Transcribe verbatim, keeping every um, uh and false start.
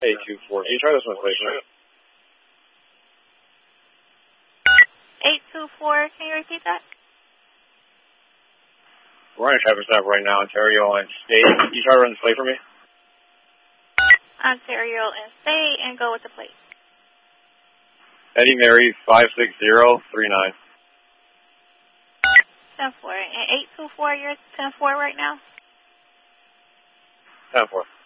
eight two four. Can you try this one, please? eight two four, can you repeat that? We're on a traffic stop right now, Ontario and State. Can you try to run this plate for me? Ontario and State, and go with the plate. Eddie Mary five six zero three nine. ten four. And eight two four, you're ten four right now? ten four.